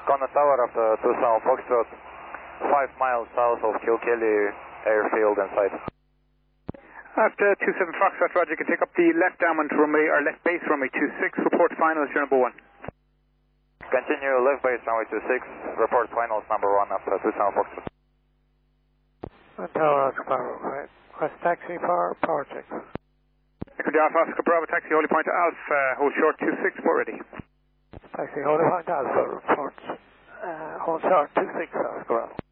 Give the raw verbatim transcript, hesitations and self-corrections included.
Connor Tower after two seven Foxtrot, five miles south of Kilkelly Airfield and site. After two seven Foxtrot, Roger, you can take up the left downwind runway, or left base runway two six, report finals, your number one. Continue left base runway two six, report finals number one after two seven Foxtrot. Tower Oscar, right. Request taxi for power check. Echo Alpha Oscar Bravo, taxi Holy Point Alpha, hold short two six, port ready. Taxi Holy Point Alpha, report, uh, hold short two six, Oscar Bravo.